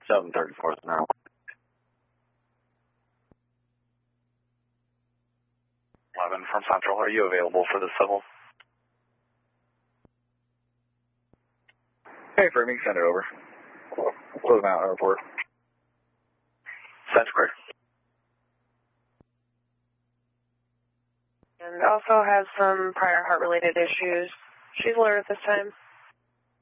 734th now. 11 from Central, are you available for the civil? Hey, framing, send it over. Close Mountain Airport. That's correct. And also has some prior heart-related issues. She's alert at this time.